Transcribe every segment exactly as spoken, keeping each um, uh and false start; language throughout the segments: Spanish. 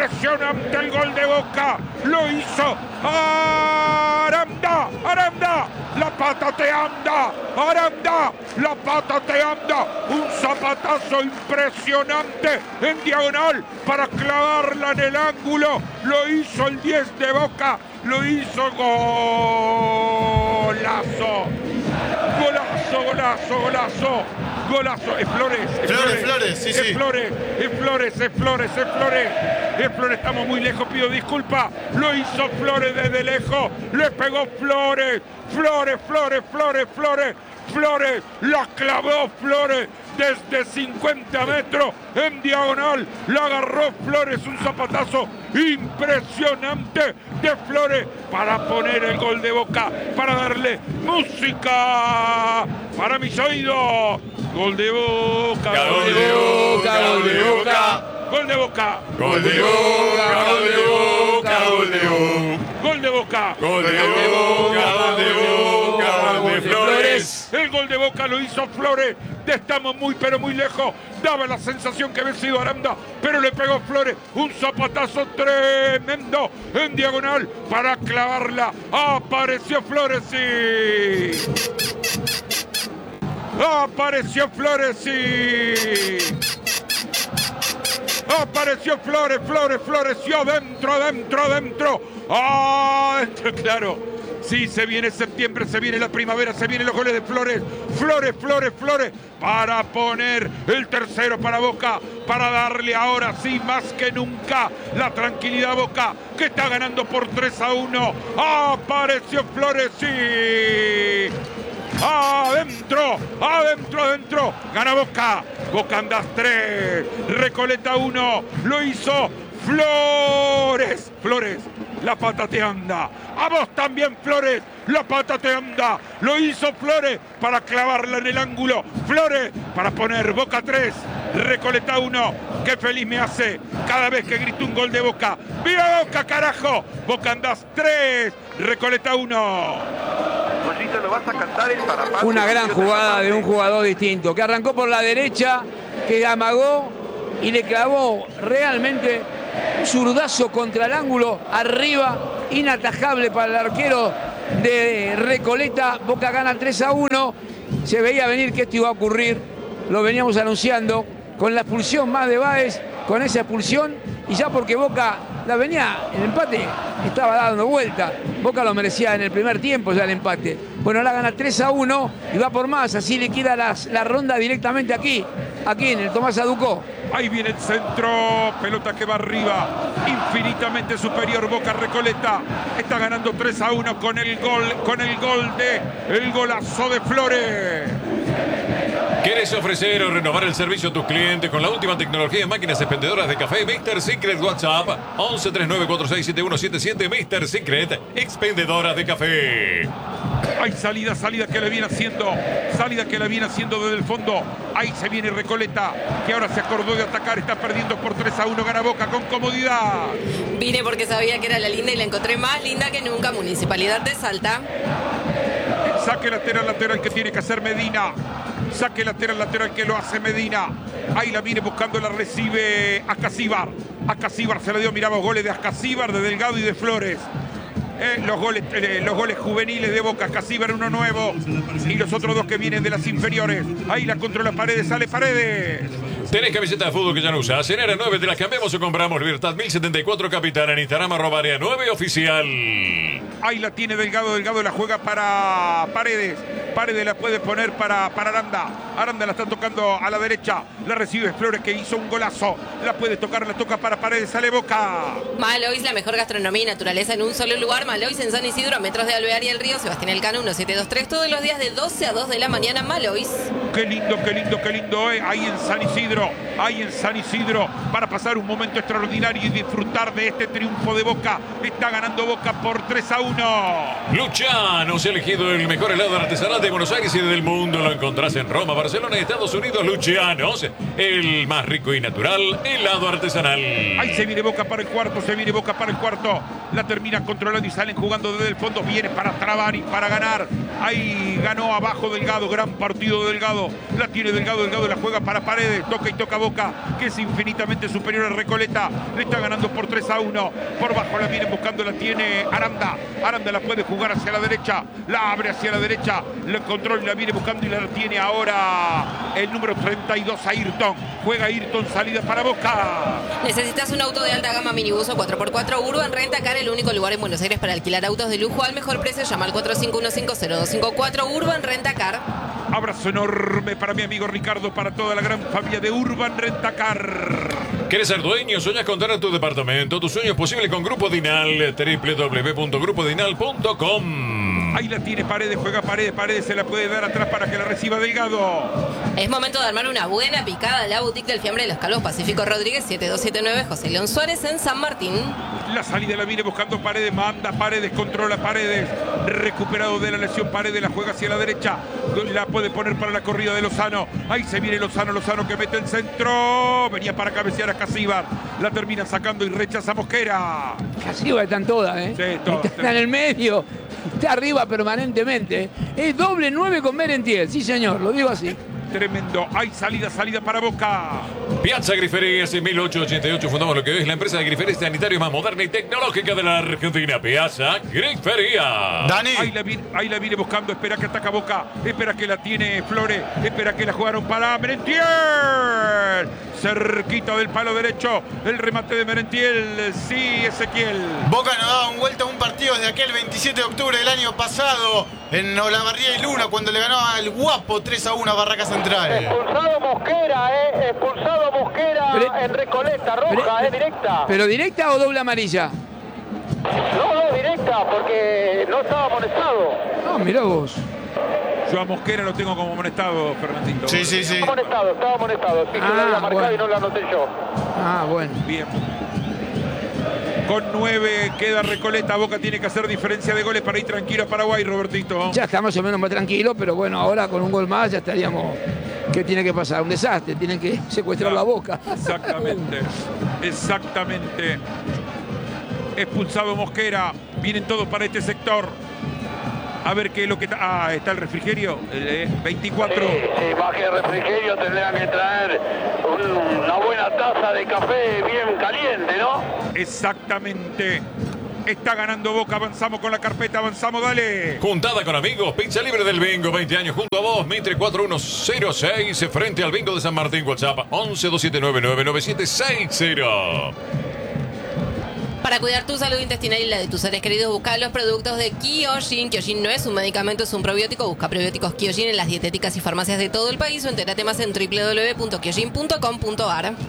Impresionante el gol de Boca. Lo hizo Aranda. Aranda. La pata te anda. Aranda. La pata te anda. Un zapatazo impresionante en diagonal para clavarla en el ángulo. Lo hizo el diez de Boca. Lo hizo. Golazo. Golazo, golazo, golazo. Golazo, es Flores, es Flores, Flores, Flores, sí, es sí. Flores, es Flores, es Flores, es Flores, es Flores, estamos muy lejos, pido disculpas, lo hizo Flores desde lejos, le pegó Flores, Flores, Flores, Flores, Flores, Flores, la clavó Flores desde cincuenta metros en diagonal, la agarró Flores, un zapatazo impresionante de Flores para poner el gol de Boca, para darle música para mis oídos. Gol de Boca, gol de Boca, gol de Boca, gol de Boca, gol de Boca, gol de Boca, gol de Boca, gol de Boca, gol de Boca, gol de Boca, gol de Flores. El gol de Boca lo hizo Flores. Estamos muy pero muy lejos. Daba la sensación que había sido Aranda, pero le pegó Flores un zapatazo tremendo en diagonal para clavarla. Apareció Flores, sí. Apareció Flores, sí. Apareció Flores, Flores, floreció dentro, dentro, dentro. Ah, dentro, claro. Sí, se viene septiembre, se viene la primavera, se vienen los goles de Flores. Flores, Flores, Flores. Para poner el tercero para Boca. Para darle ahora sí, más que nunca, la tranquilidad a Boca, que está ganando por tres a uno. Apareció Flores, sí. Adentro, adentro, adentro. Gana Boca. Boca andas tres. Recoleta uno. Lo hizo Flores. Flores. La pata te anda. A vos también, Flores. La pata te anda. Lo hizo Flores para clavarla en el ángulo. Flores para poner Boca tres. Recoleta uno. Qué feliz me hace cada vez que grito un gol de Boca. ¡Viva Boca, carajo! Boca andás tres. Recoleta uno. Una gran jugada de un jugador distinto, que arrancó por la derecha, que amagó y le clavó realmente un zurdazo contra el ángulo, arriba, inatajable para el arquero de Recoleta. Boca gana tres a uno. Se veía venir que esto iba a ocurrir, lo veníamos anunciando, con la expulsión más de Báez, con esa expulsión, y ya porque Boca la venía, el empate estaba dando vuelta. Boca lo merecía en el primer tiempo ya el empate. Bueno, la gana tres a uno y va por más, así le queda las, la ronda directamente aquí, aquí en el Tomás Aducó. Ahí viene el centro, pelota que va arriba, infinitamente superior Boca. Recoleta está ganando tres a uno con el gol, con el gol de, el golazo de Flores. ¿Quieres ofrecer o renovar el servicio a tus clientes con la última tecnología en máquinas expendedoras de café? Mister Secret WhatsApp once treinta y nueve cuarenta y seis setenta y uno setenta y siete. Mister Secret, expendedoras de café. Hay salida, salida que la viene haciendo, salida que la viene haciendo desde el fondo. Ahí se viene Recoleta, que ahora se acordó de atacar, está perdiendo por tres a uno, gana Boca con comodidad. Vine porque sabía que era la linda y la encontré más linda que nunca. Municipalidad de Salta. Saque lateral, lateral que tiene que hacer Medina. Saque lateral, lateral que lo hace Medina. Ahí la viene buscando, la recibe Ascasíbar. Ascasíbar se la dio, miramos goles de Ascasíbar, de Delgado y de Flores. Eh, los, goles, eh, los goles juveniles de Boca. Ascasíbar uno nuevo y los otros dos que vienen de las inferiores. Ahí la controla Paredes, sale Paredes. ¿Tenés camiseta de fútbol que ya no usás? En Era nueve te las cambiamos o compramos. Libertad mil setenta y cuatro Capital, en Instagram arroba Área nueve oficial. Ahí la tiene Delgado, Delgado la juega para Paredes. Paredes la puede poner para, para Aranda. Aranda la está tocando a la derecha. La recibe Flores, que hizo un golazo. La puede tocar, la toca para Paredes. Sale Boca. Malois, la mejor gastronomía y naturaleza en un solo lugar. Malois en San Isidro, a metros de Alvear y el Río. Sebastián Elcano, uno siete dos tres. Todos los días de doce a dos de la mañana. Malois. Qué lindo, qué lindo, qué lindo. Eh. Ahí en San Isidro. Ahí en San Isidro. Para pasar un momento extraordinario y disfrutar de este triunfo de Boca. Está ganando Boca por tres a uno. Luciano se ha elegido el mejor helado artesanal de Buenos Aires y del mundo. Lo encontrás en Roma, Barcelona y Estados Unidos. Lucianos, el más rico y natural helado artesanal. Ahí se viene Boca para el cuarto, se viene Boca para el cuarto. La termina controlando y salen jugando desde el fondo. Viene para trabar y para ganar. Ahí ganó abajo Delgado, gran partido de Delgado. Delgado, la tiene Delgado, Delgado la juega para Paredes, toca y toca Boca, que es infinitamente superior a Recoleta, le está ganando por tres a uno, por bajo la viene buscando, la tiene Aranda, Aranda la puede jugar hacia la derecha, la abre hacia la derecha, la controla y la viene buscando y la tiene ahora el número treinta y dos, Ayrton, juega Ayrton, salida para Boca. ¿Necesitas un auto de alta gama, minibús o cuatro por cuatro? Urban Rentacar, el único lugar en Buenos Aires para alquilar autos de lujo al mejor precio. Llama al cuatro cinco uno cinco cero dos cinco cuatro. Urban Rentacar. Abrazo enorme para mi amigo Ricardo, para toda la gran familia de Urban Rentacar. ¿Quieres ser dueño? ¿Soñas con tener tu departamento? Tu sueño es posible con Grupo Dinal, doble u doble u doble u punto grupo dinal punto com. Ahí la tiene Paredes, juega Paredes, Paredes se la puede dar atrás para que la reciba Delgado. Es momento de armar una buena picada. La boutique del fiambre de los Calvos, Pacífico Rodríguez, siete dos siete nueve, José León Suárez en San Martín. La salida la viene buscando Paredes, manda Paredes, controla Paredes, recuperado de la lesión Paredes, la juega hacia la derecha, la puede poner para la corrida de Lozano, ahí se viene Lozano, Lozano que mete el centro, venía para cabecear a Casíbar, la termina sacando y rechaza Mosquera. Casíbar están todas, ¿eh? Sí, todas. Está en el medio, está arriba permanentemente. Es doble nueve con Merentiel, sí señor, lo digo así. Tremendo, hay salida, salida para Boca. Piazza Griferías en mil ochocientos ochenta y ocho fundamos lo que hoy es la empresa de griferías sanitarios más moderna y tecnológica de la Argentina. Piazza Griferías. Dani. Ahí la, viene, ahí la viene buscando, espera que ataca Boca, espera que la tiene Flores, espera que la jugaron para Merentiel. Cerquita del palo derecho, el remate de Merentiel, sí, Ezequiel. Boca no daba un vuelta a un partido desde aquel veintisiete de octubre del año pasado en Olavarría y Luna cuando le ganó al Guapo tres a uno a Barracas Central. Expulsado Mosquera, eh, expulsado Mosquera pero, en Recoleta, roja, pero, eh, directa. ¿Pero directa o doble amarilla? No, no, directa, porque no estaba amonestado. No, mirá vos. Yo a Mosquera lo tengo como amonestado, Fernandito. Sí, sí, sí. Estaba amonestado, estaba amonestado. Sí, Ah, yo lo había marcado bueno. y no lo anoté yo. Ah, bueno. Bien. Con nueve queda Recoleta. Boca tiene que hacer diferencia de goles para ir tranquilo a Paraguay, Robertito. Ya está más o menos más tranquilo, pero bueno, ahora con un gol más ya estaríamos... ¿Qué tiene que pasar? Un desastre, tienen que secuestrar la Boca. Exactamente, exactamente. Expulsado Mosquera. Vienen todos para este sector. A ver qué es lo que está. Ah, está el refrigerio. El veinticuatro. Sí, sí, más que refrigerio tendrían que traer un- una buena taza de café bien caliente, ¿no? Exactamente. Está ganando Boca. Avanzamos con la carpeta. Avanzamos, dale. Juntada con amigos, pizza libre del bingo, veinte años junto a vos, Mitre cuatro uno cero seis, frente al bingo de San Martín, WhatsApp once dos siete nueve nueve nueve siete seis cero. Para cuidar tu salud intestinal y la de tus seres queridos, busca los productos de Kyojin. Kyojin no es un medicamento, es un probiótico. Busca probióticos Kyojin en las dietéticas y farmacias de todo el país o entérate más en doble u doble u doble u punto kyojin punto com punto a r.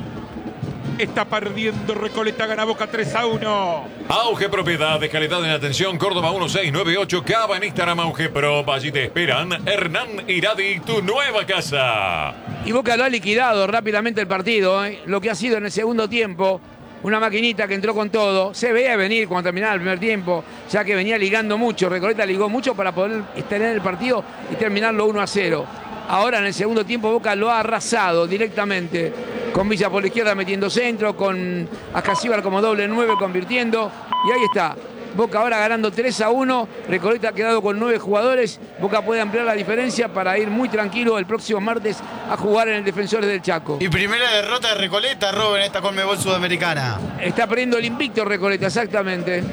Está perdiendo Recoleta. Gana Boca tres a uno. Auge Propiedades, calidad en atención, Córdoba uno seis nueve ocho, Cava en Instagram, Auge Pro, allí te esperan Hernán Iradi, tu nueva casa. Y Boca lo ha liquidado rápidamente el partido, ¿eh? Lo que ha sido en el segundo tiempo. Una maquinita que entró con todo. Se veía venir cuando terminaba el primer tiempo, ya que venía ligando mucho. Recoleta ligó mucho para poder tener el partido y terminarlo uno a cero. Ahora en el segundo tiempo Boca lo ha arrasado directamente. Con Villa por la izquierda metiendo centro, con Ascasíbar como doble nueve convirtiendo. Y ahí está. Boca ahora ganando tres a uno. Recoleta ha quedado con nueve jugadores. Boca puede ampliar la diferencia para ir muy tranquilo el próximo martes a jugar en el Defensores del Chaco. Y primera derrota de Recoleta, Rob, en esta Conmebol Sudamericana. Está perdiendo el invicto Recoleta, exactamente.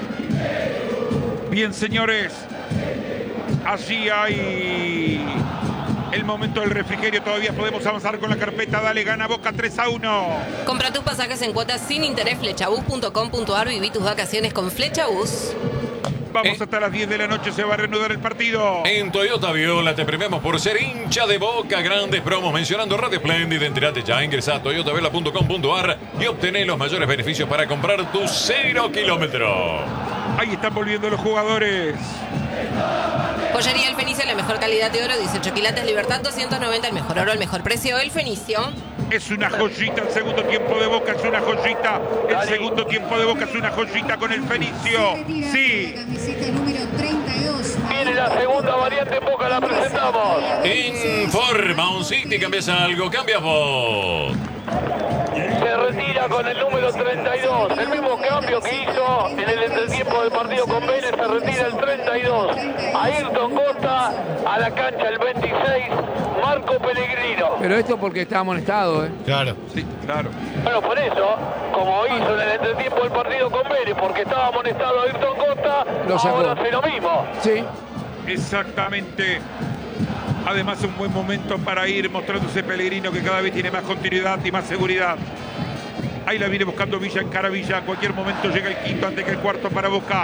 Bien, señores. Allí hay el momento del refrigerio. Todavía podemos avanzar con la carpeta. Dale, gana Boca tres a uno. Compra tus pasajes en cuotas sin interés, flechabús punto com punto a r. Viví tus vacaciones con Flechabús. Vamos Eh. hasta las diez de la noche. Se va a reanudar el partido. En Toyota Viola te premiamos por ser hincha de Boca. Grandes promos mencionando Radio Splendid. Entérate ya, ingresa a toyota viola punto com punto a r y obtené los mayores beneficios para comprar tu cero kilómetro. Ahí están volviendo los jugadores. Joyería El Fenicio, la mejor calidad de oro, dieciocho quilates, Libertad doscientos noventa, el mejor oro, el mejor precio, El Fenicio. Es una joyita el segundo tiempo de Boca, es una joyita. El segundo tiempo de Boca es una joyita con el Fenicio. Sí. La camiseta número treinta y dos. Viene el la segunda variante en Boca la presentamos. Informa un City, cambias algo, cambias vos. Se retira con el número treinta y dos. El mismo cambio que hizo en el entretiempo del partido con Vélez. Se retira el treinta y dos. Ayrton Costa a la cancha el veintiséis. Marco Pellegrino. Pero esto porque está amonestado, ¿eh? Claro. Sí, claro. Bueno, por eso, como hizo en el entretiempo del partido con Vélez, porque estaba amonestado Ayrton Costa, Lo sacó. ahora hace lo mismo. Sí. Exactamente. Además, un buen momento para ir mostrándose Pellegrino, que cada vez tiene más continuidad y más seguridad. Ahí la viene buscando Villa, en cara Villa. En cualquier momento llega el quinto antes que el cuarto para Boca.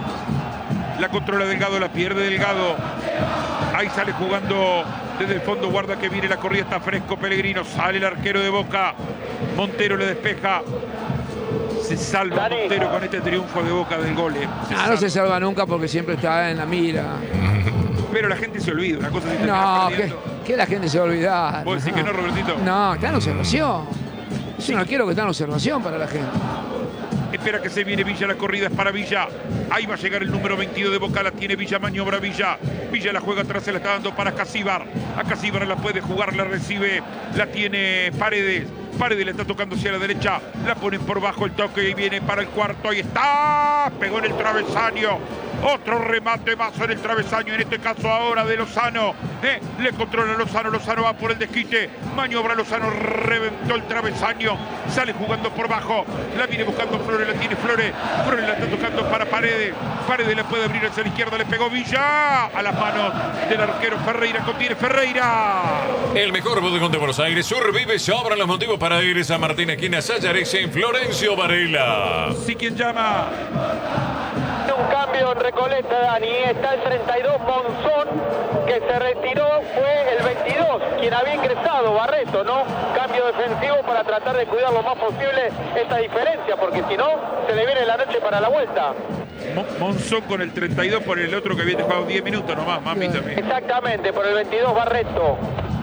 La controla Delgado, la pierde Delgado. Ahí sale jugando desde el fondo, guarda que viene la corrida, está fresco Pellegrino. Sale el arquero de Boca. Montero le despeja. Se salva Dani. Montero con este triunfo de Boca del gol. eh. Se Ah, no salva. se salva nunca porque siempre está en la mira. Pero la gente se olvida. Una cosa si te No, estás que, perdiendo. que la gente se va a olvidar. ¿Vos decís que no, Robertito? No, está en observación. Es un arquero que está en observación para la gente. Espera que se viene Villa, la corrida es para Villa. Ahí va a llegar el número veintidós de Boca, la tiene Villa, maniobra Villa. Villa la juega atrás, se la está dando para Casíbar. A Casíbar la puede jugar, la recibe, la tiene Paredes. Paredes le está tocando hacia la derecha, la ponen por bajo el toque y viene para el cuarto. Ahí está, pegó en el travesaño. Otro remate más en el travesaño, en este caso ahora de Lozano. Eh, le controla Lozano, Lozano va por el desquite. Maniobra Lozano, reventó el travesaño. Sale jugando por bajo. La viene buscando Flores, la tiene Flores. Flores la está tocando para Paredes. Paredes la puede abrir hacia la izquierda, le pegó Villa. A las manos del arquero Ferreira, contiene Ferreira. El mejor bodegón de Buenos Aires, Survive, sobran los motivos para ir a San Martín, esquina Sayarex, en Florencio Varela. Sí, quien llama. Un cambio en Recoleta, Dani. Está el treinta y dos Monzón, que se retiró, fue el veintidós, quien había ingresado, Barreto, ¿no? Cambio defensivo para tratar de cuidar lo más posible esta diferencia, porque si no, se le viene la noche para la vuelta. Mo- Monzón con el treinta y dos por el otro que había dejado diez minutos nomás, mamita mía. Exactamente, por el veintidós Barreto.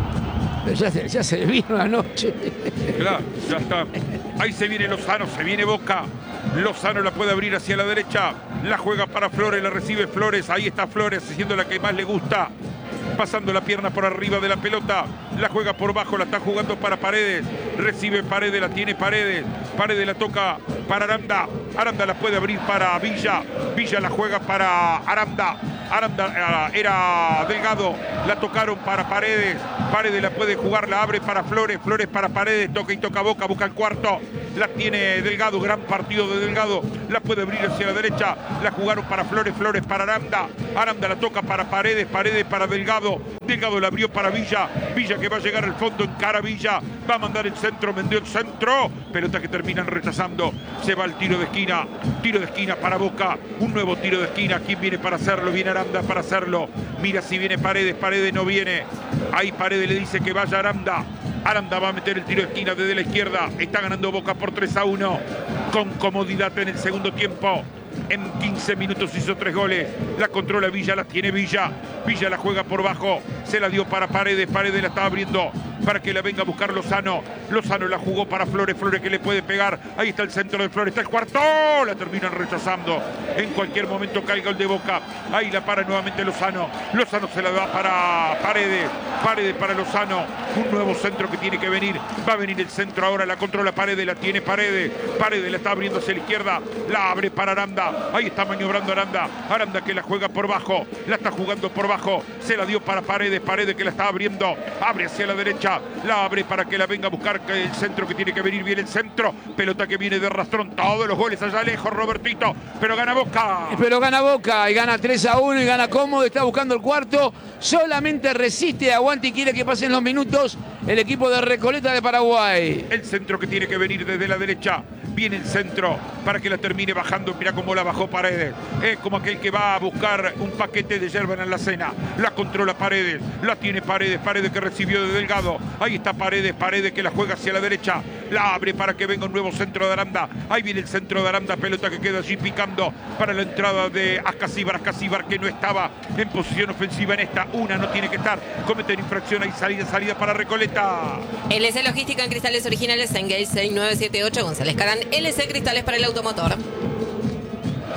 Pero ya, se- ya se le vino la noche. Claro, ya está. Ahí se viene Lozano, se viene Boca. Lozano la puede abrir hacia la derecha. La juega para Flores, la recibe Flores. Ahí está Flores, siendo la que más le gusta. Pasando la pierna por arriba de la pelota. La juega por bajo, la está jugando para Paredes. Recibe Paredes, la tiene Paredes. Paredes la toca para Aranda. Aranda la puede abrir para Villa. Villa la juega para Aranda. Aranda uh, era Delgado. La tocaron para Paredes. Paredes la puede jugar, la abre para Flores. Flores para Paredes. Toca y toca Boca, busca el cuarto. La tiene Delgado, gran partido de Delgado. La puede abrir hacia la derecha. La jugaron para Flores, Flores para Aranda. Aranda la toca para Paredes, Paredes para Delgado. Delgado la abrió para Villa. Villa que va a llegar al fondo, en cara Villa. Va a mandar el centro, vendió el centro. Pelota que terminan rechazando. Se va el tiro de esquina. Tiro de esquina para Boca. Un nuevo tiro de esquina. ¿Quién viene para hacerlo? Viene Aranda para hacerlo. Mira si viene Paredes. Paredes no viene. Ahí Paredes le dice que vaya Aranda. Aranda va a meter el tiro de esquina desde la izquierda. Está ganando Boca por tres a uno. Con comodidad en el segundo tiempo. En quince minutos hizo tres goles. La controla Villa, la tiene Villa. Villa la juega por bajo. Se la dio para Paredes. Paredes la está abriendo para que la venga a buscar Lozano. Lozano la jugó para Flores. Flores que le puede pegar. Ahí está el centro de Flores. Está el cuarto. La terminan rechazando. En cualquier momento cae el gol de Boca. Ahí la para nuevamente Lozano. Lozano se la da para Paredes. Paredes para Lozano. Un nuevo centro que tiene que venir. Va a venir el centro ahora. La controla Paredes. La tiene Paredes. Paredes la está abriendo hacia la izquierda. La abre para Aranda. Ahí está maniobrando Aranda. Aranda que la juega por bajo. La está jugando por bajo. Se la dio para Paredes. Paredes que la está abriendo. Abre hacia la derecha. La abre para que la venga a buscar el centro que tiene que venir. Viene el centro. Pelota que viene de rastrón. Todos los goles allá lejos, Robertito. Pero gana Boca. Pero gana Boca y gana tres a uno y gana cómodo. Está buscando el cuarto. Solamente resiste, aguanta y quiere que pasen los minutos el equipo de Recoleta de Paraguay. El centro que tiene que venir desde la derecha. Viene el centro para que la termine bajando. Mira cómo la bajó Paredes. Es como aquel que va a buscar un paquete de yerba en la cena. La controla Paredes. La tiene Paredes. Paredes que recibió de Delgado. Ahí está Paredes. Paredes que la juega hacia la derecha. La abre para que venga un nuevo centro de Aranda. Ahí viene el centro de Aranda. Pelota que queda allí picando para la entrada de Ascasíbar. Ascasíbar que no estaba en posición ofensiva en esta. Una no tiene que estar. Cometen infracción. Ahí salida, salida para Recoleta. L C Logística en cristales originales en Gate seis nueve siete ocho González Carán. L C Cristales para el automotor.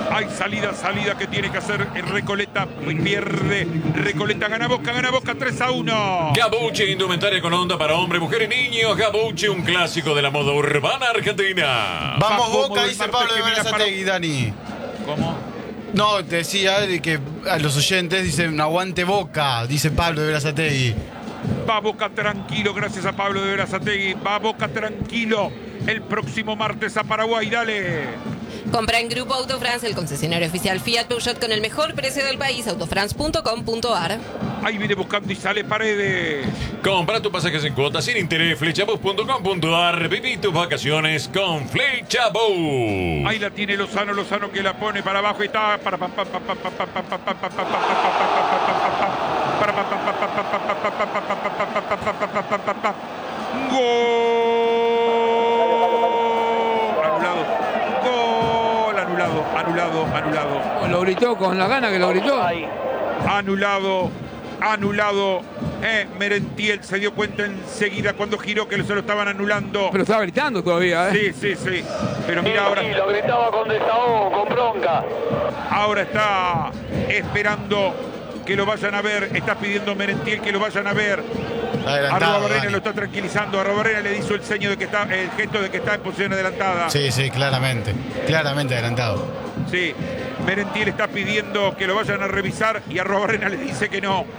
Hay salida, salida que tiene que hacer Recoleta. Pierde. Recoleta gana Boca, gana Boca tres a uno. Gabuche, indumentaria con onda para hombres, mujeres y niños. Gabuche, un clásico de la moda urbana argentina. Vamos Vamos, Boca, el dice martes Pablo que de viene Berazategui, Dani. ¿Cómo? No, te decía de que a los oyentes dicen aguante Boca, dice Pablo de Berazategui. Va Boca tranquilo, gracias a Pablo de Berazategui. Va Boca tranquilo el próximo martes a Paraguay, dale. Compra en Grupo Autofrance, el concesionario oficial Fiat Peugeot con el mejor precio del país, autofrance punto com punto ar. Ahí viene buscando y sale Paredes. Compra tus pasajes en cuotas sin interés, flechabus punto com punto ar. Viví tus vacaciones con Flechabus. Ahí la tiene Lozano, Lozano que la pone para abajo y está para para para para para para para para para anulado, anulado, anulado. Lo gritó con la gana que lo gritó. Anulado, anulado. Eh, Merentiel se dio cuenta enseguida cuando giró que se lo estaban anulando. Pero estaba gritando todavía, ¿eh? Sí, sí, sí. Pero mira ahora. Sí, lo gritaba con desahogo, con bronca. Ahora está esperando que lo vayan a ver. Está pidiendo Merentiel que lo vayan a ver. Arroba Barrena lo está tranquilizando. Arroba Barrena le hizo el seño de que está, el gesto de que está en posición adelantada. Sí, sí, claramente. Claramente adelantado. Sí. Merentiel está pidiendo que lo vayan a revisar y Arroba Barrena le dice que no.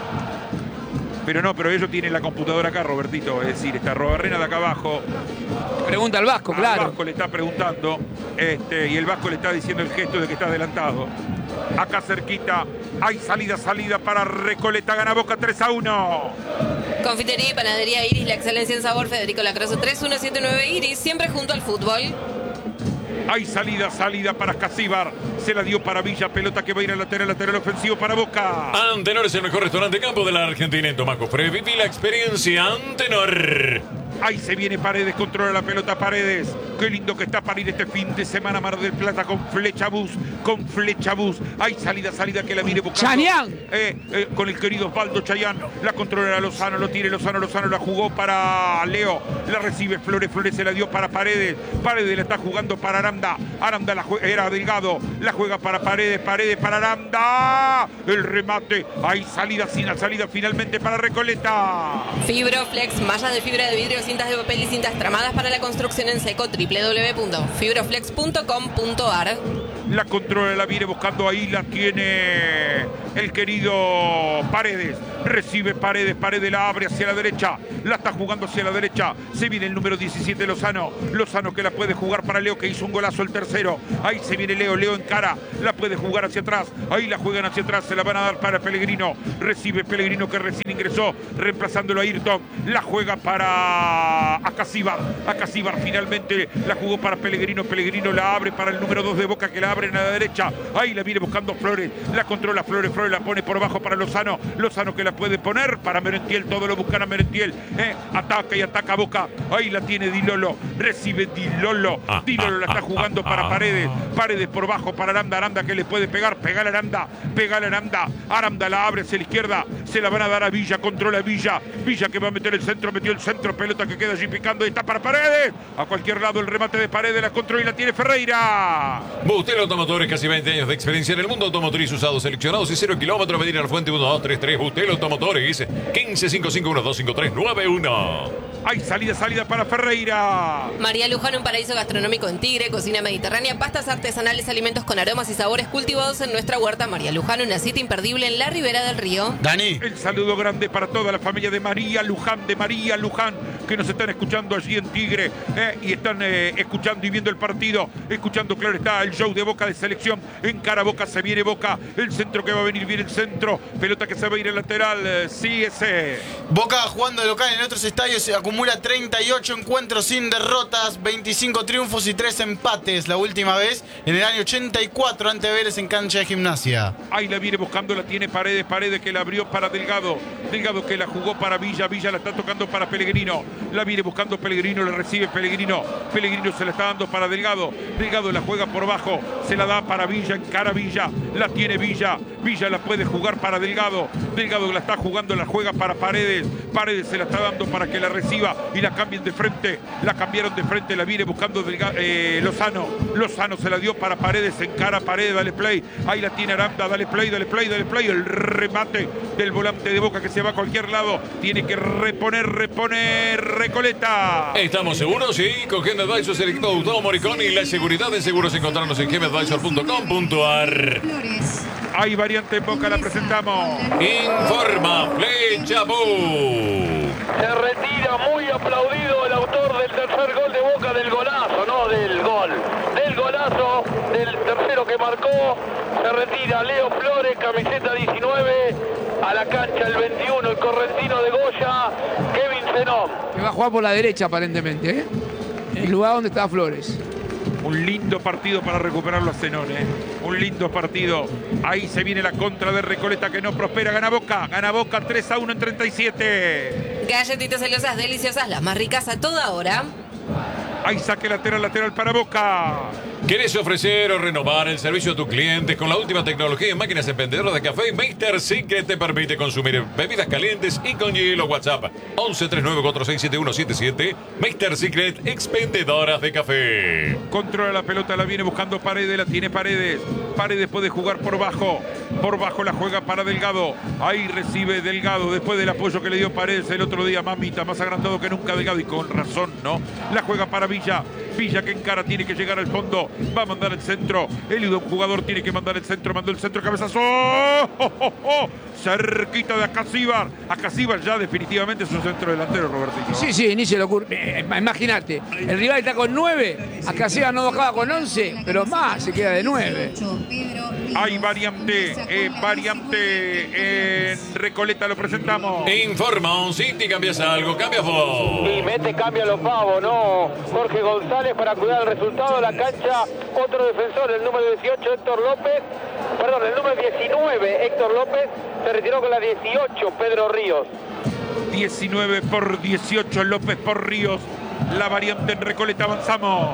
Pero no, pero ellos tienen la computadora acá, Robertito. Es decir, está Arroba Barrena de acá abajo. Pregunta al Vasco, Al claro. Vasco le está preguntando. Este, y el Vasco le está diciendo el gesto de que está adelantado. Acá cerquita. Hay salida, salida para Recoleta. Gana Boca tres a uno. Confitería y panadería Iris, la excelencia en sabor. Federico Lacroze tres uno siete nueve Iris, siempre junto al fútbol. Hay salida, salida para Casíbar. Se la dio para Villa. Pelota que va a ir al lateral, lateral ofensivo para Boca. Antenor es el mejor restaurante campo de la Argentina. En Tomaco Fre, viví la experiencia Antenor. Ahí se viene Paredes, controla la pelota Paredes. Qué lindo que está para ir este fin de semana Mar del Plata con Flechabus, con Flechabus. Hay salida, salida que la viene buscando. Chayán. Eh, eh, con el querido Osvaldo Chayán. La controla Lozano, lo tiene Lozano, Lozano la jugó para Leo. La recibe Flores, Flores se la dio para Paredes. Paredes la está jugando para Aranda. Aranda la era Delgado. La juega para Paredes, Paredes para Aranda. El remate. Hay salida, sin la salida finalmente para Recoleta. Fibroflex, mallas de fibra de vidrio, cintas de papel y cintas tramadas para la construcción en seco. doble u doble u doble u punto fibroflex punto com punto ar. La controla, la viene buscando ahí, la tiene el querido Paredes. Recibe Paredes, Paredes la abre hacia la derecha. La está jugando hacia la derecha. Se viene el número diecisiete, Lozano. Lozano que la puede jugar para Leo, que hizo un golazo el tercero. Ahí se viene Leo, Leo en cara. La puede jugar hacia atrás. Ahí la juegan hacia atrás. Se la van a dar para Pellegrino. Recibe Pellegrino que recién ingresó, reemplazándolo a Ayrton. La juega para Acasíbar. Acasíbar finalmente la jugó para Pellegrino. Pellegrino la abre para el número dos de Boca, que la abre en la derecha. Ahí la viene buscando Flores. La controla Flores. Flores la pone por abajo para Lozano. Lozano que la puede poner para Merentiel. Todo lo buscan a Merentiel. Eh, ataca y ataca Boca. Ahí la tiene Di Lolo. Recibe Di Lolo. Di Lolo la está jugando para Paredes. Paredes por bajo para Aranda. Aranda que le puede pegar. Pegale Aranda. Pegale Aranda. Aranda la abre hacia la izquierda. Se la van a dar a Villa. Controla Villa. Villa que va a meter el centro. Metió el centro. Pelota que queda allí picando. Y está para Paredes. A cualquier lado el remate de Paredes. La controla y la tiene Ferreira. Bustelo Automotores, casi veinte años de experiencia en el mundo automotriz, usados, seleccionados y cero kilómetros. Venir a la fuente uno dos tres tres. Bustelo Automotores. quince cinco cinco uno dos cinco tres nueve uno. Hay salida, salida para Ferreira. María Luján, un paraíso gastronómico en Tigre, cocina mediterránea, pastas artesanales, alimentos con aromas y sabores cultivados en nuestra huerta. María Luján, una cita imperdible en la ribera del río. Dani. El saludo grande para toda la familia de María Luján, de María Luján, que nos están escuchando allí en Tigre eh, y están eh, escuchando y viendo el partido, escuchando, claro está, el show de Boca de selección. En cara Boca, se viene Boca, el centro que va a venir, viene el centro, pelota que se va a ir al lateral, eh, sí, ese. Boca jugando de local en otros estadios se acumula treinta y ocho encuentros sin derrotas, veinticinco triunfos y tres empates. La última vez en el año ochenta y cuatro ante Vélez en cancha de Gimnasia. Ahí la viene buscando, la tiene Paredes, Paredes que la abrió para Delgado. Delgado que la jugó para Villa, Villa la está tocando para Pellegrino. La viene buscando Pellegrino, la recibe Pellegrino. Pellegrino se la está dando para Delgado. Delgado la juega por bajo, se la da para Villa, en cara Villa. La tiene Villa, Villa la puede jugar para Delgado. Delgado la está jugando, la juega para Paredes. Paredes se la está dando para que la reciba y la cambien de frente. La cambiaron de frente, la viene buscando Delga, eh, Lozano. Lozano se la dio para Paredes, encara Paredes, dale play. Ahí la tiene Aranda, dale play, dale play, dale play. El remate del volante de Boca que se va a cualquier lado. Tiene que reponer, reponer Recoleta. Estamos seguros, sí, con Gem Advisors, el equipo de Gustavo Moricón y la seguridad de seguros. Encontrarnos en gem advisor punto com punto a r. Hay variante en Boca, la presentamos. Informa Flecha Bú. Se retira muy aplaudido el autor del tercer gol de Boca, del golazo, no del gol, del golazo, del tercero que marcó. Se retira Leo Flores, camiseta diecinueve, a la cancha el veintiuno, el correntino de Goya, Kevin Zenón. Que va a jugar por la derecha aparentemente, ¿eh? El lugar donde está Flores. Un lindo partido para recuperarlo a Zenón, ¿eh? Un lindo partido. Ahí se viene la contra de Recoleta que no prospera. Gana Boca. Gana Boca tres a uno en treinta y siete. Galletitas celosas deliciosas, las más ricas a toda hora. Ahí saque lateral, lateral para Boca. ¿Querés ofrecer o renovar el servicio a tus clientes con la última tecnología en máquinas expendedoras de café? Mister Secret te permite consumir bebidas calientes y con hielo. WhatsApp once treinta y nueve cuarenta y seis setenta y uno setenta y siete. Mister Secret, expendedoras de café. Controla la pelota, la viene buscando Paredes, la tiene Paredes. Paredes puede jugar por bajo. Por bajo la juega para Delgado. Ahí recibe Delgado después del apoyo que le dio Paredes el otro día. Mamita, más agrandado que nunca Delgado y con razón, ¿no? La juega para Villa. Villa que encara, tiene que llegar al fondo. Va a mandar el centro. El jugador tiene que mandar el centro. Mandó el centro, cabezazo. ¡Oh, oh, oh, oh! Cerquita de Acasíbar. Acasíbar ya definitivamente es un centro delantero, Robertito. Sí, sí, ni se le ocurre. Eh, Imagínate, el rival está con nueve. Acasíbar no bajaba con once, pero más se queda de nueve. Hay variante, eh, variante en Recoleta, lo presentamos. Informa, City, cambias algo, cambias vos. Y mete, cambia los pavos, ¿no? Jorge González para cuidar el resultado. La cancha, otro defensor, el número dieciocho, Héctor López. Perdón, el número diecinueve, Héctor López. Se retiró con la dieciocho, Pedro Ríos. diecinueve por dieciocho, López por Ríos. La variante en Recoleta, avanzamos.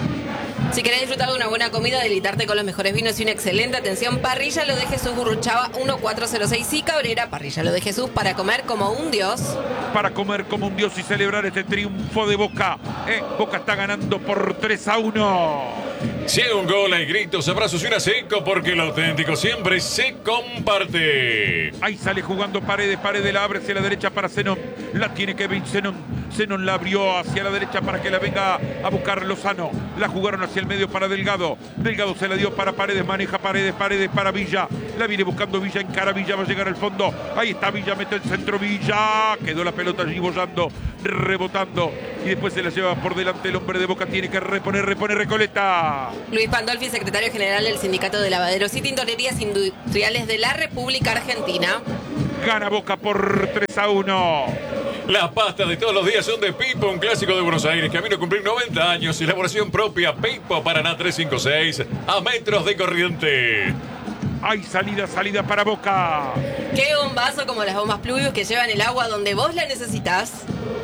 Si querés disfrutar de una buena comida, deleitarte con los mejores vinos y una excelente atención, Parrilla Lo de Jesús, Gurruchaga mil cuatrocientos seis y Cabrera. Parrilla Lo de Jesús, para comer como un dios. Para comer como un dios y celebrar este triunfo de Boca. Eh, Boca está ganando por tres a uno. Si hay un gol, hay gritos, abrazos y una seco, porque lo auténtico siempre se comparte. Ahí sale jugando Paredes, Paredes la abre hacia la derecha para Zenón. La tiene Kevin Zenón. Zenón la abrió hacia la derecha para que la venga a buscar Lozano. La jugaron hacia el medio para Delgado. Delgado se la dio para Paredes, maneja Paredes, Paredes para Villa. La viene buscando Villa, encara Villa, va a llegar al fondo. Ahí está Villa, mete el centro Villa. Quedó la pelota allí bollando, rebotando. Y después se la lleva por delante el hombre de Boca. Tiene que reponer, reponer Recoleta. Luis Pandolfi, secretario general del Sindicato de Lavaderos y Tintorerías Industriales de la República Argentina. Gana Boca por tres a uno. Las pastas de todos los días son de Pipo, un clásico de Buenos Aires. Camino a cumplir noventa años. Elaboración propia, Pipo, Paraná trescientos cincuenta y seis, a metros de corriente. Hay salida, salida para Boca. Qué bombazo como las bombas Pluvius que llevan el agua donde vos la necesitas.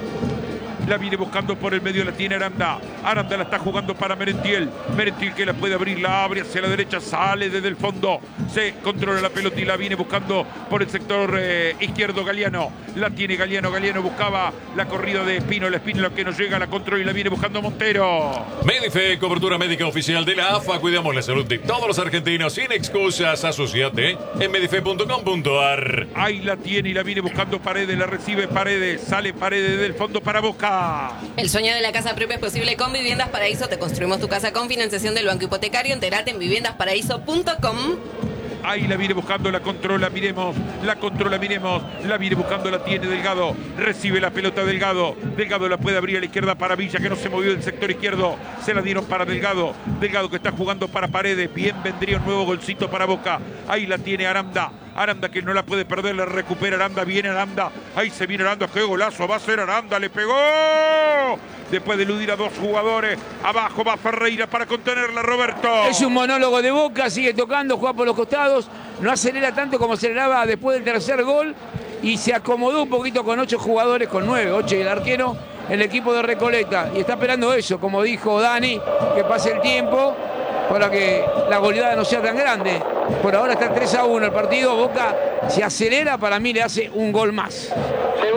La viene buscando por el medio, la tiene Aranda. Aranda la está jugando para Merentiel. Merentiel que la puede abrir, la abre hacia la derecha, sale desde el fondo. Se controla la pelota y la viene buscando por el sector eh, izquierdo Galeano. La tiene Galeano, Galeano buscaba la corrida de Espino. La Espino que no llega, la controla y la viene buscando Montero. Medife, cobertura médica oficial de la A F A. Cuidamos la salud de todos los argentinos sin excusas. Asociate en medife punto com punto a r. Ahí la tiene y la viene buscando Paredes, la recibe Paredes. Sale Paredes del fondo para Boca. El sueño de la casa propia es posible con Viviendas Paraíso. Te construimos tu casa con financiación del Banco Hipotecario. Entérate en viviendas paraíso punto com. Ahí la viene buscando, la controla, miremos, la controla, miremos, la viene buscando, la tiene Delgado, recibe la pelota Delgado, Delgado la puede abrir a la izquierda para Villa, que no se movió del sector izquierdo, se la dieron para Delgado, Delgado que está jugando para Paredes, bien vendría un nuevo golcito para Boca, ahí la tiene Aranda, Aranda que no la puede perder, la recupera Aranda, viene Aranda, ahí se viene Aranda, qué golazo, va a ser Aranda, le pegó, después de eludir a dos jugadores, abajo va Ferreira para contenerla, Roberto. Es un monólogo de Boca, sigue tocando, juega por los costados, no acelera tanto como aceleraba después del tercer gol y se acomodó un poquito con ocho jugadores, con nueve, ocho y el arquero, el equipo de Recoleta, y está esperando eso, como dijo Dani, que pase el tiempo para que la goleada no sea tan grande. Por ahora está tres a uno el partido, Boca se acelera, para mí le hace un gol más. Se va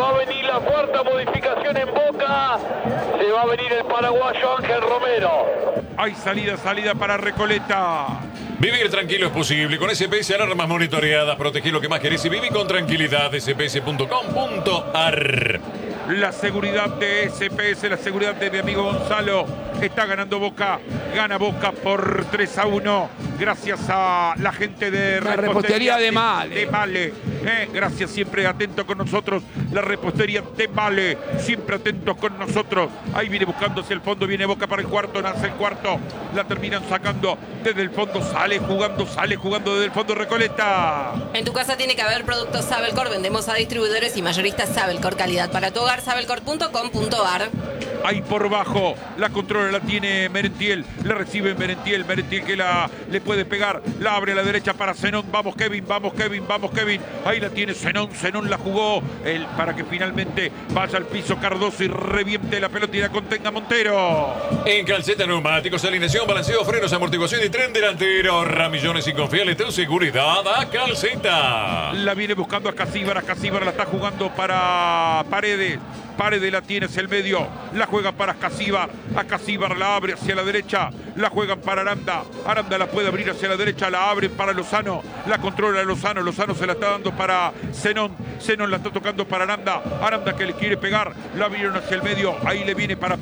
va a venir la cuarta modificación en Boca. Se va a venir el paraguayo Ángel Romero. Hay salida, salida para Recoleta. Vivir tranquilo es posible. Con S P S alarmas monitoreadas, protegí lo que más querés y viví con tranquilidad. S P S punto com punto a r. La seguridad de S P S, la seguridad de mi amigo Gonzalo. Está ganando Boca. Gana Boca por tres a uno. Gracias a la gente de La repostería de Male. De Male. Eh, gracias, siempre atento con nosotros. La repostería de Male. Siempre atentos con nosotros. Ahí viene buscándose el fondo. Viene Boca para el cuarto. Nace el cuarto. La terminan sacando desde el fondo. Sale jugando, sale jugando desde el fondo Recoleta. En tu casa tiene que haber productos Sabelcor. Vendemos a distribuidores y mayoristas Sabelcor. Calidad para tu hogar. Sabelcor punto com punto a r. Ahí por bajo, la controla, la tiene Merentiel, la recibe Merentiel, Merentiel que la le puede pegar, la abre a la derecha para Zenón, vamos Kevin, vamos Kevin, vamos Kevin, ahí la tiene Zenón, Zenón la jugó, él para que finalmente vaya al piso Cardoso y reviente la pelota y la contenga Montero. En Calceta Neumáticos, alineación, balanceo, frenos, amortiguación y tren delantero. Ramillones y confiable tu seguridad a Calceta. La viene buscando a Casíbar, a Casíbar la está jugando para Paredes. Paredes la tiene hacia el medio, la juega para Casíbar, a Casíbar la abre hacia la derecha, la juegan para Aranda, Aranda la puede abrir hacia la derecha, la abren para Lozano, la controla Lozano, Lozano se la está dando para Zenón, Zenón la está tocando para Aranda, Aranda que le quiere pegar, la abrieron hacia el medio, ahí le viene para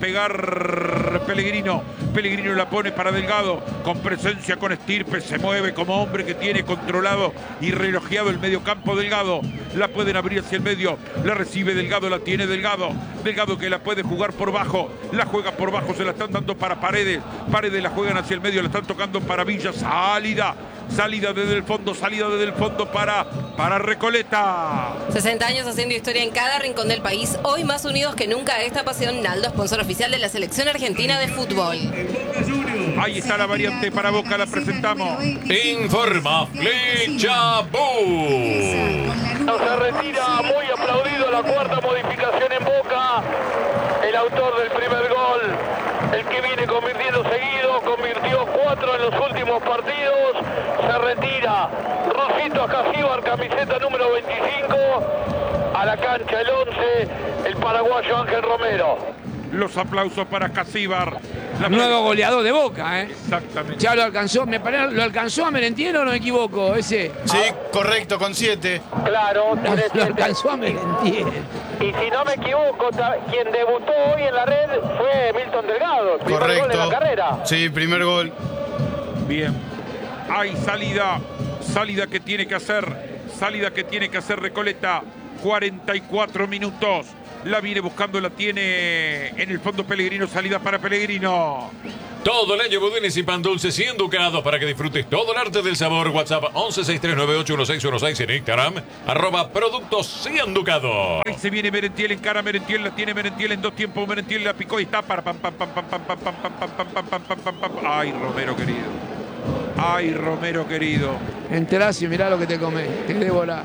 pegar Pellegrino, Pellegrino la pone para Delgado, con presencia, con estirpe, se mueve como hombre que tiene controlado y relojeado el medio campo Delgado, la pueden abrir hacia el medio, la recibe Delgado, la tiene Delgado, Delgado que la puede jugar por bajo, la juega por bajo, se la están dando para Paredes, Paredes la juegan hacia el medio, la están tocando para Villa, salida, salida desde el fondo, salida desde el fondo para, para Recoleta. sesenta años haciendo historia en cada rincón del país, hoy más unidos que nunca esta pasión. Naldo, sponsor oficial de la selección argentina de fútbol. Ahí está la variante para Boca, la presentamos. Informa Flecha Bus. Se retira, muy aplaudido la cuarta modificación en Boca. El autor del primer gol, el que viene convirtiendo seguido, convirtió cuatro en los últimos partidos. Se retira Rosito Casíbar, camiseta número veinticinco. A la cancha el once, el paraguayo Ángel Romero. Los aplausos para Casíbar. La Nuevo goleador de Boca, ¿eh? Exactamente. Ya lo alcanzó, me parece, ¿lo alcanzó a Merentiel o no me equivoco? Ese. Sí, correcto, con siete. Claro, Lo, tiene lo siete. alcanzó a Merentiel. Y si no me equivoco, ta- quien debutó hoy en la red fue Milton Delgado. Primer gol en la Correcto. carrera. Sí, primer gol. Bien. Hay salida. Salida que tiene que hacer. Salida que tiene que hacer Recoleta. cuarenta y cuatro minutos. La viene buscando, la tiene en el fondo Pellegrino. Salida para Pellegrino. Todo el año budines y pan dulces y enducados para que disfrutes todo el arte del sabor. WhatsApp once sesenta y tres noventa y ocho dieciséis dieciséis en Instagram. Arroba productos y enducados. Ahí se viene Merentiel, encara Merentiel, la tiene Merentiel en dos tiempos. Merentiel la picó y está para pam pam pam pam pam pam pam pam pam pam pam pam pam pam. Ay, Romero querido. Ay, Romero querido. Entrás y mirá lo que te comés. Te devora.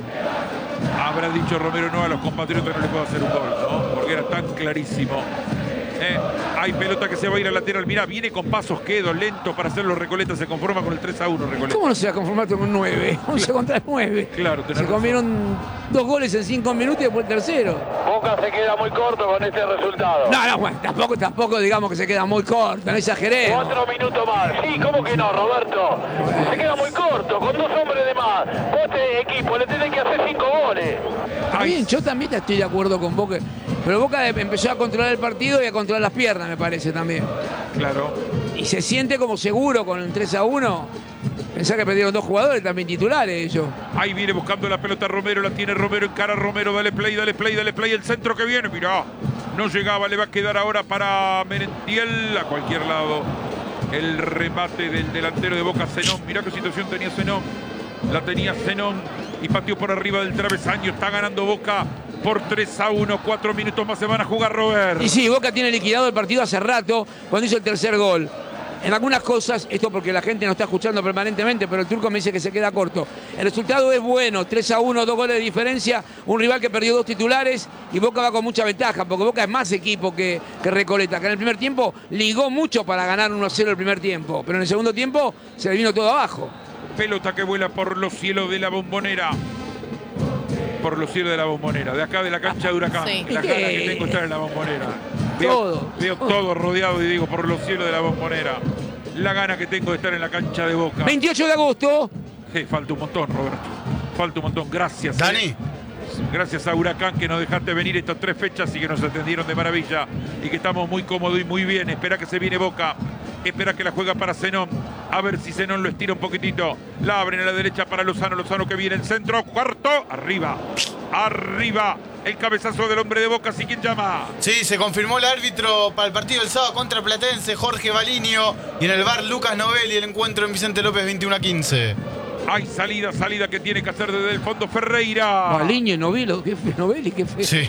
Habrá dicho Romero no a los compatriotas, no le puedo hacer un gol, ¿no? Porque era tan clarísimo. Eh, hay pelota que se va a ir al lateral. Mirá, viene con pasos quedo, lento para hacerlo. Recoleta se conforma con el tres a uno. Recoleta. ¿Cómo no se va a conformar con un nueve? once contra nueve. Claro, tenés Se razón. comieron dos goles en cinco minutos y después el tercero. Boca se queda muy corto con este resultado. No, no, bueno, tampoco, tampoco digamos que se queda muy corto, no exageremos. Cuatro minutos más. Sí, ¿cómo que no, Roberto? Se queda muy corto, con dos hombres de más. Vos, este equipo, le tenés que hacer cinco goles. Está bien, yo también estoy de acuerdo con Boca. Pero Boca empezó a controlar el partido y a controlar las piernas, me parece también. Claro. Y se siente como seguro con el tres a uno. Pensá que perdieron dos jugadores también titulares ellos. Ahí viene buscando la pelota Romero, la tiene Romero, encara Romero, dale play, dale play, dale play, el centro que viene, mirá, no llegaba, le va a quedar ahora para Merentiel a cualquier lado. El remate del delantero de Boca, Zenón, mirá qué situación tenía Zenón, la tenía Zenón y pateó por arriba del travesaño, está ganando Boca por tres a uno, cuatro minutos más se van a jugar, Robert. Y sí, Boca tiene liquidado el partido hace rato cuando hizo el tercer gol. En algunas cosas, esto porque la gente no está escuchando permanentemente, pero el turco me dice que se queda corto. El resultado es bueno, tres a uno, dos goles de diferencia, un rival que perdió dos titulares y Boca va con mucha ventaja, porque Boca es más equipo que, que Recoleta, que en el primer tiempo ligó mucho para ganar uno a cero el primer tiempo, pero en el segundo tiempo se le vino todo abajo. Pelota que vuela por los cielos de la Bombonera. por los cielos de la Bombonera. De acá de la cancha de Huracán. Sí. La ¿Y gana qué? que tengo estar en la Bombonera. Veo Todo. Veo todo rodeado y digo, por los cielos de la Bombonera. La gana que tengo de estar en la cancha de Boca. veintiocho de agosto. Sí, falta un montón, Roberto. Falta un montón. Gracias. Dani. eh. Gracias a Huracán que nos dejaste venir estas tres fechas y que nos atendieron de maravilla y que estamos muy cómodos y muy bien. Espera que se viene Boca. Espera que la juega para Zenón. A ver si Zenón lo estira un poquitito. La abren a la derecha para Lozano. Lozano que viene en centro. Cuarto. Arriba. Arriba. El cabezazo del hombre de Boca. ¿Sí quién llama? Sí, se confirmó el árbitro para el partido del sábado contra Platense, Jorge Balinio. Y en el bar Lucas Novelli, el encuentro en Vicente López, veintiuno a quince. Hay salida, salida que tiene que hacer desde el fondo Ferreira. Baliño, Novelo, qué fe, Novelli, qué fe. Sí.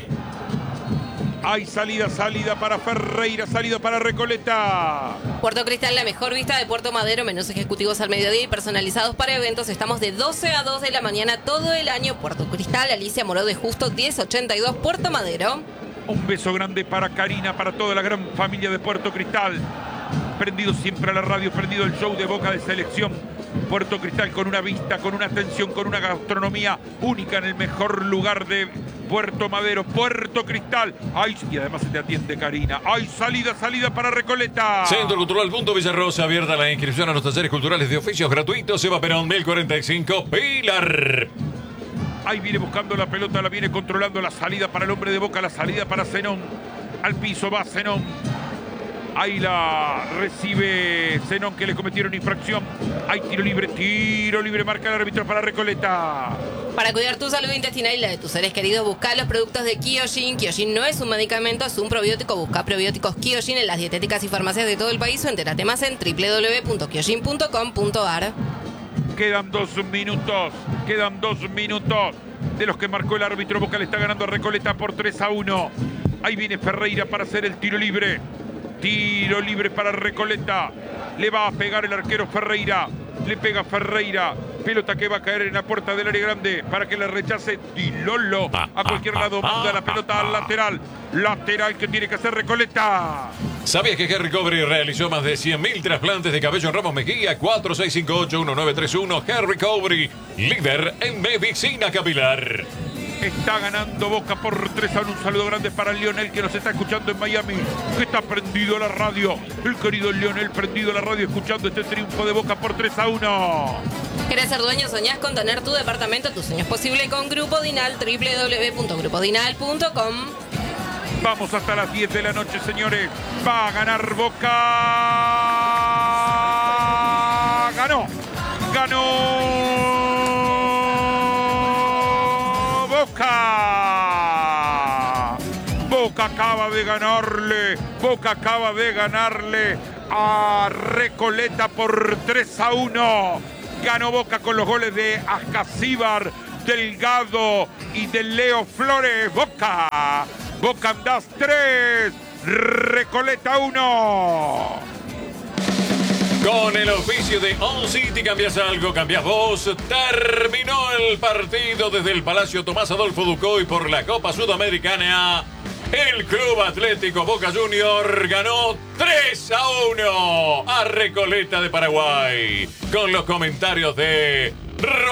Hay salida, salida para Ferreira, salida para Recoleta. Puerto Cristal, la mejor vista de Puerto Madero, menús ejecutivos al mediodía y personalizados para eventos. Estamos de doce a dos de la mañana todo el año. Puerto Cristal, Alicia Moró de Justo, diez ochenta y dos, Puerto Madero. Un beso grande para Karina, para toda la gran familia de Puerto Cristal. Prendido siempre a la radio, prendido el show de Boca de Selección. Puerto Cristal con una vista, con una atención, con una gastronomía única en el mejor lugar de Puerto Madero. Puerto Cristal. Ay, y además se te atiende Karina. Ay, salida, salida para Recoleta. Centro Cultural Punto Villarrosa, abierta la inscripción a los talleres culturales de oficios gratuitos. Eva Perón, mil cuarenta y cinco, Pilar. Ahí viene buscando la pelota, la viene controlando. La salida para el hombre de Boca, la salida para Zenón. Al piso va Zenón. Ahí la recibe Zenón, que le cometieron infracción. Hay tiro libre, tiro libre, marca el árbitro para Recoleta. Para cuidar tu salud intestinal y la de tus seres queridos, busca los productos de Kyojin. Kyojin no es un medicamento, es un probiótico. Busca probióticos Kyojin en las dietéticas y farmacias de todo el país o entérate más en doble u doble u doble u punto kyojin punto com punto a r. Quedan dos minutos, quedan dos minutos de los que marcó el árbitro. Boca le está ganando a Recoleta por tres a uno. Ahí viene Ferreira para hacer el tiro libre. Tiro libre para Recoleta. Le va a pegar el arquero Ferreira. Le pega Ferreira. Pelota que va a caer en la puerta del área grande para que le rechace Di Lolo. A cualquier lado manda la pelota al lateral. Lateral que tiene que hacer Recoleta. ¿Sabías que Harry Covery realizó más de cien mil trasplantes de cabello en Ramos Mejía? cuatro seis cinco ocho uno nueve tres uno. Harry Covery, líder en medicina capilar. Está ganando Boca por tres a uno. Un saludo grande para Lionel, que nos está escuchando en Miami, que está prendido a la radio. El querido Lionel prendido a la radio escuchando este triunfo de Boca por tres a uno. ¿Querés ser dueño? ¿Soñás con tener tu departamento? Tu sueño es posible con Grupo Dinal, doble u doble u doble u punto grupo dinal punto com. Vamos hasta las diez de la noche, señores. Va a ganar Boca. Ganó. Ganó. Boca. Boca acaba de ganarle. Boca acaba de ganarle a Recoleta por tres a uno. Ganó Boca con los goles de Ascasíbar, Delgado y de Leo Flores. Boca. Boca Andás tres. Recoleta uno. Con el oficio de On City cambias algo, cambias vos. Terminó el partido desde el Palacio Tomás Adolfo Ducoy por la Copa Sudamericana. El Club Atlético Boca Junior ganó tres a uno a Recoleta de Paraguay. Con los comentarios de